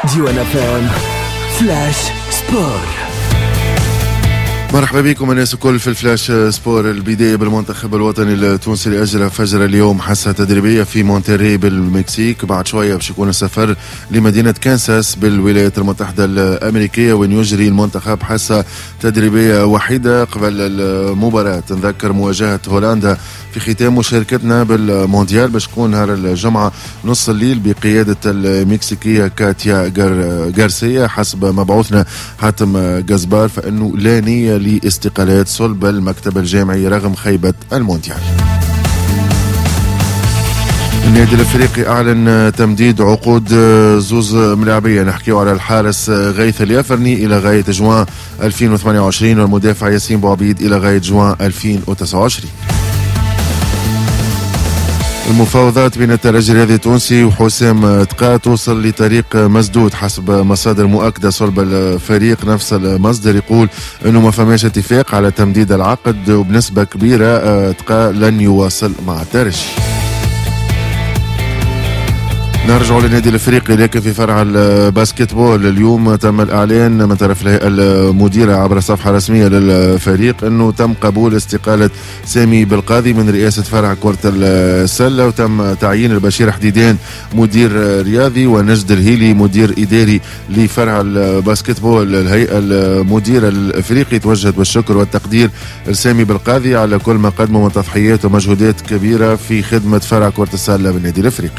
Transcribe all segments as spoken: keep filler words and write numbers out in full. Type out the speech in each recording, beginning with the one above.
ديوان اف ام فلاش سبور. مرحبا بكم الناس الكل في الفلاش سبور. البداية بالمنتخب الوطني التونسي اللي أجرى فجر اليوم حصة تدريبية في مونتري بالمكسيك. بعد شوية باش يكون السفر لمدينة كانساس بالولايات المتحدة الأمريكية وين يجري المنتخب حصة تدريبية وحيدة قبل المباراة. نذكر مواجهة هولندا في ختام مشاركتنا بالمونديال باش تكون نهار الجمعة نص الليل بقيادة المكسيكية كاتيا غارسيا. حسب مبعوثنا حاتم جزبار فإنه لا نية لاستقالات صلب المكتب الجامعي رغم خيبة المونديال. النادي الافريقي اعلن تمديد عقود زوز ملاعبيه. نحكيو على الحارس غيث اليافرني الى غايه جوان ألفين وثمانية وعشرين والمدافع ياسين بوعبيد الى غايه جوان ألفين وتسعة وعشرين. المفاوضات بين الترجي الرياضي التونسي وحسام تقا توصل لطريق مسدود. حسب مصادر مؤكدة صلب الفريق نفس المصدر يقول انه ما فماش اتفاق على تمديد العقد وبنسبة كبيرة تقا لن يواصل مع الترجي. نرجع للنادي الافريقي لكن في فرع الباسكتبول. اليوم تم الاعلان من طرف الهيئه المديره عبر صفحه رسميه للفريق انه تم قبول استقاله سامي بالقاضي من رئاسه فرع كره السله، وتم تعيين البشير حديدان مدير رياضي ونجد الهيلي مدير اداري لفرع الباسكتبول. الهيئه المديره الافريقي توجهت بالشكر والتقدير لسامي بالقاضي على كل ما قدمه من تضحيات ومجهودات كبيره في خدمه فرع كره السله بالنادي الافريقي.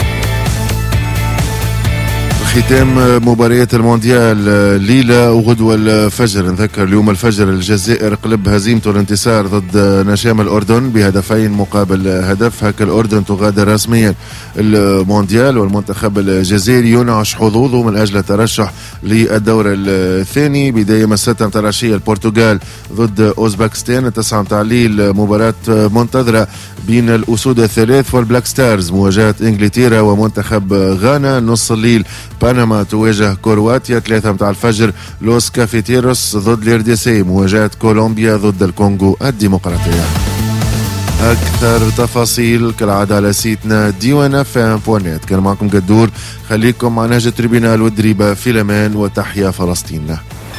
ختام مباريات المونديال ليلة وغدوة الفجر. نذكر اليوم الفجر الجزائر قلب هزيمته الانتصار ضد نشام الأردن بهدفين مقابل هدف. هكا الأردن تغادر رسميا المونديال والمنتخب الجزائري ينعش حظوظه من أجل الترشح للدور الثاني. بداية مساء مترشية البرتغال ضد أوزبكستان. التسعة متاع الليل مباراة منتظرة بين الأسود الثلاث والبلاك ستارز مواجهة إنجلترا ومنتخب غانا. نص الليل بنما تواجه كرواتيا. ثلاثة متاع الفجر لوس كافيتيروس ضد الإرديسي مواجهة كولومبيا ضد الكونغو الديمقراطية. أكثر تفاصيل كالعادة على سيتنا ديوان فام بوانيت. كان معكم قدور، خليكم مع نهج التريبينال والدريبة في الأمان وتحيا فلسطين.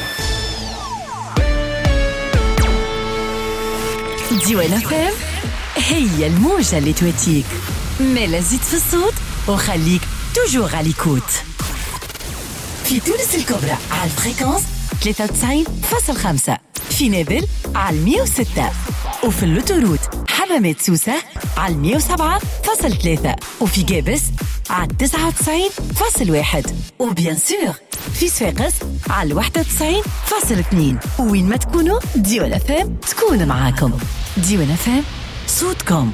ديوان فام هي الموجة اللي تواتيك مالا زيد في الصوت وخليك توجور على ليكوت. في تونس الكبرى على الفريكونس ثلاثة وتسعين فاصل خمسة، في نابل على مية وستة، وفي اللوتوروت حمامات سوسة على مية وسبعة فاصل ثلاثة، وفي جابس على تسعة وتسعين فاصل واحد، وبيان سور في صفاقس على واحد وتسعين فاصل اثنين. وين ما تكونوا ديوان اف ام تكون معاكم. ديوان اف ام صوتكم.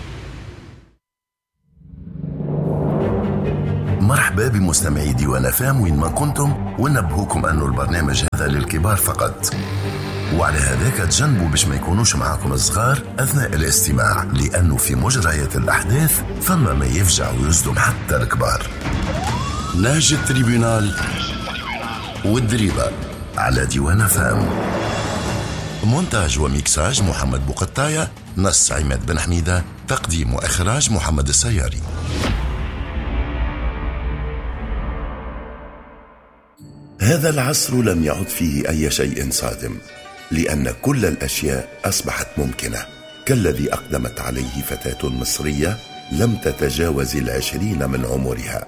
مرحبا بمستمعي ديوان فام وين ما كنتم، ونبهوكم أنه البرنامج هذا للكبار فقط، وعلى هذاك تجنبوا باش ما يكونوش معاكم الصغار أثناء الاستماع، لأنه في مجريات الأحداث فما ما يفجع ويصدم حتى الكبار. نهج التريبيونال والدريبة على ديوان فام. مونتاج وميكساج محمد بوقطاية، نص عماد بن حميدة، تقديم وإخراج محمد السياري. هذا العصر لم يعد فيه أي شيء صادم، لأن كل الأشياء أصبحت ممكنة، كالذي أقدمت عليه فتاة مصرية لم تتجاوز العشرين من عمرها.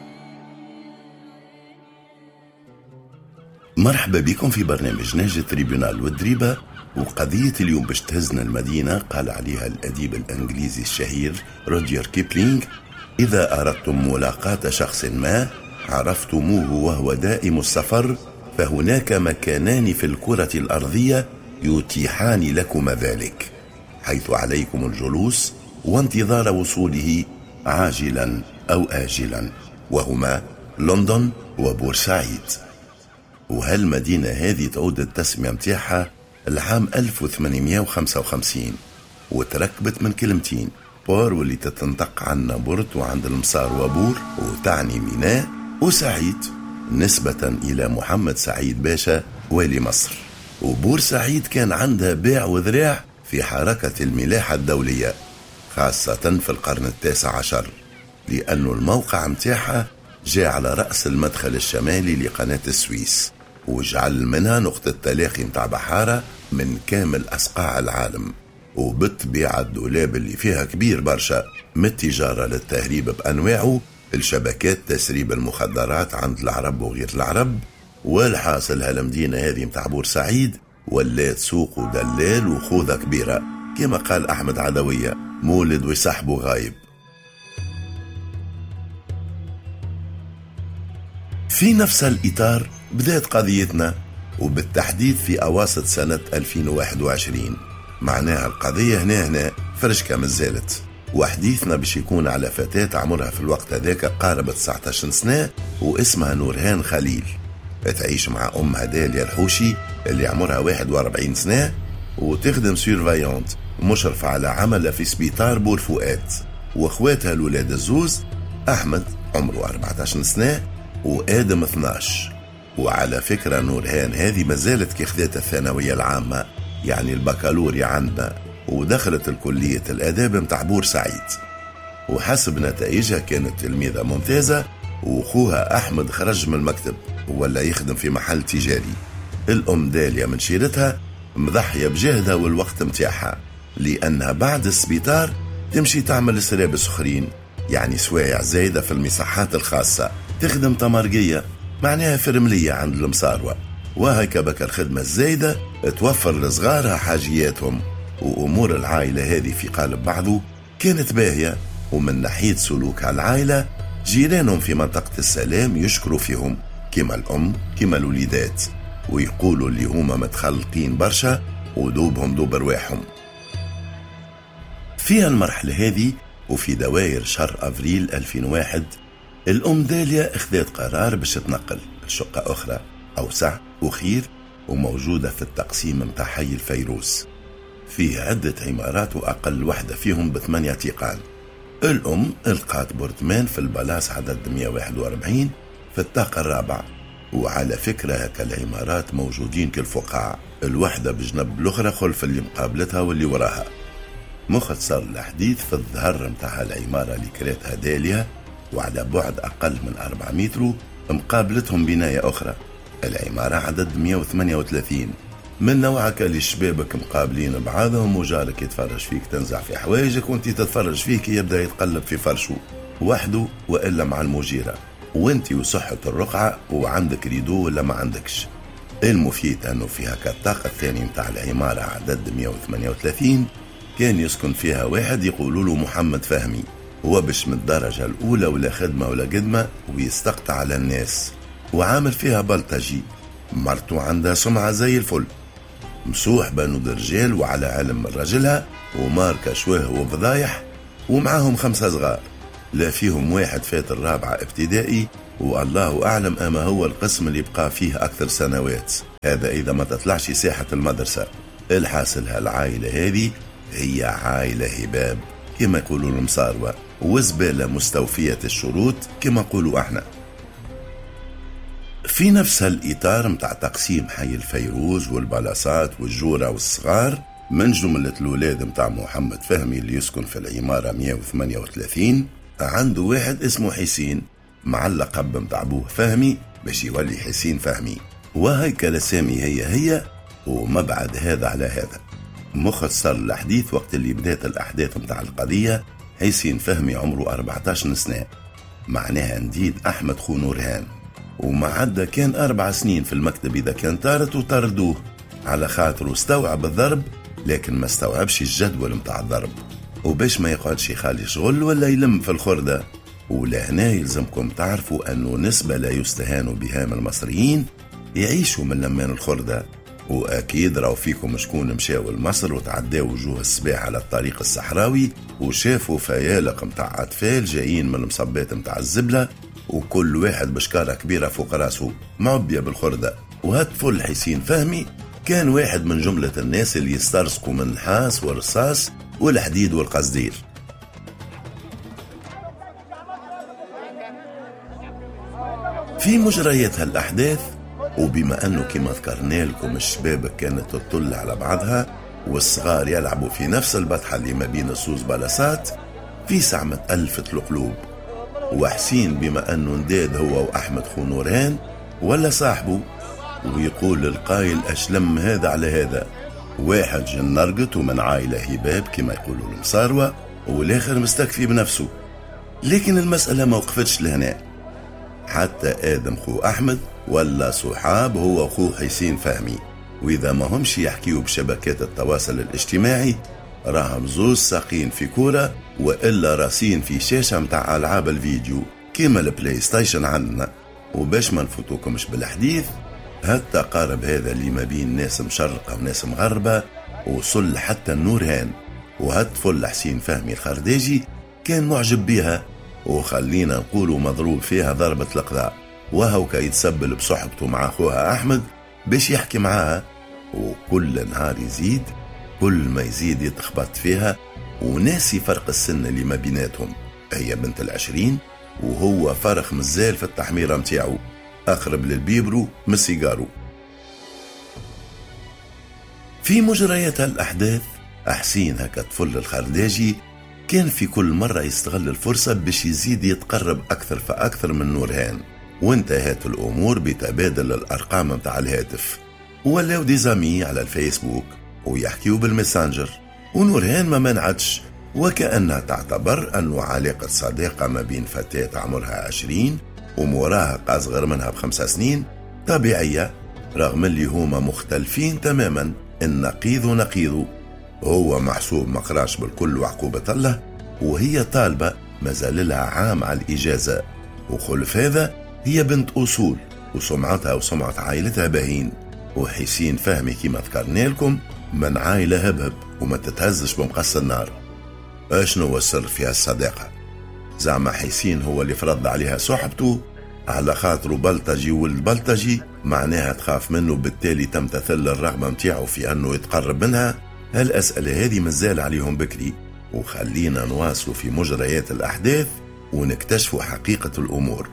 مرحبا بكم في برنامج نهج التريبيونال والدريبة. وقضية اليوم باش تهزنا المدينة قال عليها الأديب الإنجليزي الشهير رودير كيبلينغ: إذا أردتم ملاقاة شخص ما عرفتموه وهو دائم السفر، فهناك مكانان في الكرة الأرضية يتيحان لكم ذلك، حيث عليكم الجلوس وانتظار وصوله عاجلا أو آجلا، وهما لندن وبورسعيد. وهالمدينة هذه تعود التسمية متاعها العام ألف وثمانمائة وخمسة وخمسين، وتركبت من كلمتين: بور واللي تتنطق عنا برد وعند المصار وبور وتعني ميناء، وسعيد نسبة إلى محمد سعيد باشا والي مصر. وبورسعيد كان عندها باع وذراع في حركة الملاحة الدولية، خاصة في القرن التاسع عشر، لأن الموقع متاعها جاء على رأس المدخل الشمالي لقناة السويس، وجعل منها نقطة تلاقي متاع بحارة من كامل أصقاع العالم. وبالطبيعة الدولاب اللي فيها كبير برشا، من التجارة للتهريب بأنواعه، الشبكات تسريب المخدرات عند العرب وغير العرب. والحاصل هالمدينة هذه متاع بورسعيد ولات سوق ودلال وخوذة كبيرة، كما قال أحمد عدوية: مولد وصاحبه غايب. في نفس الإطار بدأت قضيتنا، وبالتحديد في أواسط سنة ألفين وواحد وعشرين. معناها القضية هنا هنا فرشكة مازالت، وحديثنا باش يكون على فتاة عمرها في الوقت هذاك قارب تسعة عشر سنة، واسمها نورهان خليل، تعيش مع أمها داليا الحوشي اللي عمرها واحد وأربعين سنة، وتخدم سيرفايونت مشرفة على عملها في سبيطار بور فؤاد. واخواتها الولاد الزوز، أحمد عمره أربعة عشر سنة وآدم اثناش. وعلى فكرة نورهان هذه مازالت كي خذت الثانوية العامة، يعني البكالوريا عندنا، ودخلت الكلية الآداب متاع بورسعيد، وحسب نتائجها كانت تلميذة ممتازة. وأخوها أحمد خرج من المكتب ولا يخدم في محل تجاري. الأم داليا من شيرتها مضحية بجهدها والوقت متاعها، لأنها بعد السبيطار تمشي تعمل سرابس أخرين، يعني سوايع زايدة في المصحات الخاصة، تخدم تمرقية معناها فرملية عند المصاروة. وهيك بكر خدمة الزايدة توفر لصغارها حاجياتهم. وأمور العائلة هذه في قالب بعضه كانت باهية. ومن ناحية سلوك العائلة، جيرانهم في منطقة السلام يشكروا فيهم، كما الأم كما الوليدات، ويقولوا اللي هما متخلقين برشا ودوبهم دوب رواحهم. في المرحلة هذه وفي دوائر شهر أفريل ألفين وواحد، الأم داليا اخذت قرار باش تنقل لشقة أخرى أوسع وخير، وموجودة في التقسيم متاع حي الفيروز، فيه عدة عمارات وأقل واحدة فيهم بثمانية تيقان. الأم القات بورتمان في البلاص عدد مئة وواحد وأربعين في الطاقة الرابعة. وعلى فكرة هكا العمارات موجودين كالفقاعة، الوحدة بجنب الأخرى خلف اللي مقابلتها واللي وراها. مختصر الحديث في الظهر متاع العمارة اللي كريتها داليا، وعلى بعد أقل من أربعة متر مقابلتهم بناية أخرى، العمارة عدد مئة وثمانية وثلاثين، من نوعك اللي شبابك مقابلين بعضهم، وجارك يتفرج فيك تنزع في حوايجك، وانت تتفرج فيك يبدأ يتقلب في فرشه وحده وإلا مع المجيرة، وانت وصحة الرقعة وعندك ريدو ولا ما عندكش. المفيد أنه في هكا الطاقة الثانية متاع العمارة عدد مئة وثمانية وثلاثين كان يسكن فيها واحد يقولوا له محمد فهمي، هو باش من الدرجة الأولى ولا خدمة ولا قدمة ويستقطع على الناس، وعامل فيها بلطجي. مرته عندها سمعة زي الفل، مسوح بنود رجال وعلى علم من رجلها، وماركة شويه وفضايح، ومعاهم خمسة صغار، لا فيهم واحد فات الرابعة ابتدائي، والله أعلم أما هو القسم اللي بقى فيه أكثر سنوات، هذا إذا ما تطلعش ساحة المدرسة. الحاصل هالعائلة هذه هي عائلة هباب كما يقولوا المصاروة، وزبالة مستوفية الشروط كما يقولوا احنا. في نفس الإطار متاع تقسيم حي الفيروز والبلاصات والجورة والصغار، من جملة الولاد متاع محمد فهمي اللي يسكن في العمارة مئة وثمانية وثلاثين، عنده واحد اسمه حسين مع اللقب متاع ابوه فهمي باش يولي حسين فهمي، وهيك الاسامي هي هي وما بعد هذا على هذا. مختصر الحديث وقت اللي بدات الأحداث متاع القضية، حسين فهمي عمره أربعة عشر سنة، معناها نديد أحمد خو نورهان، وما عدى كان أربع سنين في المكتب إذا كان طارت وطردوه على خاطر استوعب الضرب، لكن ما استوعبش الجدول متاع الضرب، وباش ما يقعدش يخالي شغل ولا يلم في الخردة. ولهنا يلزمكم تعرفوا أنه نسبة لا يستهان بها من المصريين يعيشوا من لمان الخردة، وأكيد راو فيكم شكون مشاو لمصر وتعداو وجوه السباع على الطريق الصحراوي وشافوا فيالق متاع أطفال جايين من المصبات متاع الزبلة، وكل واحد بشكارة كبيرة فوق راسه معبية بالخردة. وهالطفل حسين فهمي كان واحد من جملة الناس اللي يسترزقوا من النحاس والرصاص والحديد والقصدير. في مجريات هالأحداث، وبما أنه كما ذكرنا لكم الشباب كانت تطل على بعضها والصغار يلعبوا في نفس البطحة اللي ما بين السوز بلاصات، في ساعة ألفت القلوب وحسين بما أنه نداد هو وأحمد خو نورهان ولا صاحبه، ويقول للقايل أشلم هذا على هذا، واحد جن نرقت ومن عائلة هباب كما يقولوا المصاروة، والآخر مستكفي بنفسه. لكن المسألة ما وقفتش لهنا، حتى آدم خو أحمد ولا صحاب هو وخو حسين فهمي، وإذا ما همش يحكيوا بشبكات التواصل الاجتماعي راهم زوز ساقين في كورة وإلا راسين في شاشة متاع ألعاب الفيديو كيما البلاي ستيشن عندنا. وباش ما نفوتوكمش بالحديث، هالتقارب هذا اللي ما بين ناس مشرقة وناس مغربة وصل حتى النورهان، وهالطفل حسين فهمي الخرداجي كان معجب بها، وخلينا نقولوا مضروب فيها ضربة القضاء، وهو كيتسبل بصحبته مع أخوها أحمد باش يحكي معاها، وكل نهار يزيد كل ما يزيد يتخبط فيها، وناسي فرق السن اللي ما بيناتهم، هي بنت العشرين وهو فرخ مزال في التحميرة متاعه، أقرب للبيبرو من السيجارو. في مجريات الأحداث حسين هكا طفل الخرداجي كان في كل مرة يستغل الفرصة باش يزيد يتقرب أكثر فأكثر من نورهان، وانتهت الأمور بتبادل الأرقام متاع الهاتف، ولاو ديزامي على الفيسبوك ويحكيوا بالمسانجر، ونورهان ما منعتش، وكأنها تعتبر أنه علاقة صداقة ما بين فتاة عمرها عشرين ومراهق أصغر منها بخمسة سنين طبيعية، رغم اللي هما مختلفين تماما، النقيض ونقيضه، هو محسوب مقراش بالكل وعقوبة الله، وهي طالبة مازال لها عام على الإجازة، وخلف هذا هي بنت أصول وسمعتها وسمعة عائلتها باهين، وحسين فهمي كما ذكرنا لكم من عائلة هبهب وما تتهزش بمقص النار. اشنو هو السر في هالصداقة؟ زعما حسين هو اللي فرض عليها صحبته على خاطره بلطجي ولد بلطجي، معناها تخاف منه بالتالي تمتثل الرغبة متاعه في أنه يتقرب منها؟ هالأسئلة هذه مازال عليهم بكري، وخلينا نواصلوا في مجريات الأحداث ونكتشفوا حقيقة الأمور.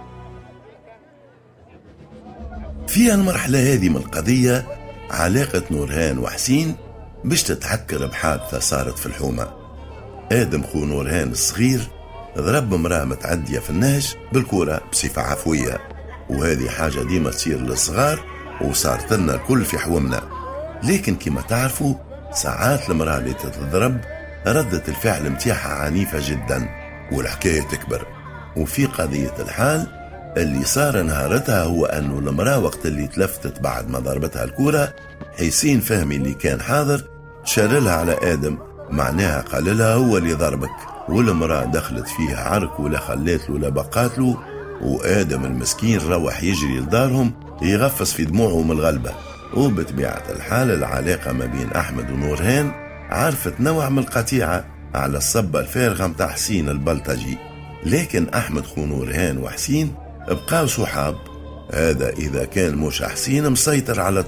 في المرحلة هذه من القضية علاقة نورهان وحسين باش تتحكر بحادثة صارت في الحومة. آدم خو نورهان الصغير ضرب امرأة متعدية في النهج بالكورة بصفة عفوية، وهذه حاجة ديما تصير للصغار وصارت لنا الكل في حومنا، لكن كما تعرفوا ساعات المرأة اللي تتضرب ردة الفعل متاعها عنيفة جدا والحكاية تكبر. وفي قضية الحال اللي صار نهارتها هو أنه المرأة وقت اللي تلفتت بعد ما ضربتها الكورة، حسين فهمي اللي كان حاضر شارلها على آدم، معناها قال لها هو اللي ضربك، والمرأة دخلت فيها عرك ولا خلات له لا بقات له، وآدم المسكين روح يجري لدارهم يغفص في دموعه من الغلبة. وبطبيعة الحال العلاقة ما بين أحمد ونورهان عرفت نوع من القطيعة على الصبة الفارغة متاع حسين البلطجي، لكن أحمد خو نورهان وحسين بقاو صحاب، هذا إذا كان مش حسين مسيطر على